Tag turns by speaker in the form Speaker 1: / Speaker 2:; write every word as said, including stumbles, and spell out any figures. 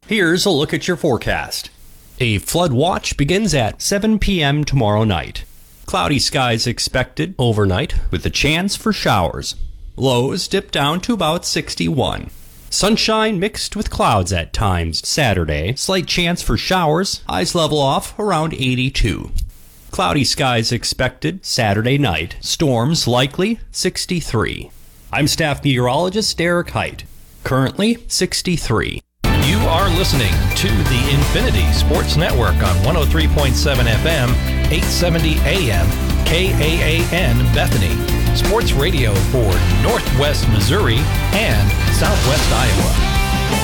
Speaker 1: Here's a look at your forecast. A flood watch begins at seven p.m. tomorrow night. Cloudy skies expected overnight with a chance for showers. Lows dip down to about sixty-one. Sunshine mixed with clouds at times Saturday. Slight chance for showers. Highs level off around eighty-two. Cloudy skies expected Saturday night. Storms likely sixty-three. I'm staff meteorologist Derek Height. Currently sixty-three.
Speaker 2: You are listening to the Infinity Sports Network on one oh three point seven F M, eight seventy A M, K A A N Bethany. Sports radio for Northwest Missouri and Southwest Iowa.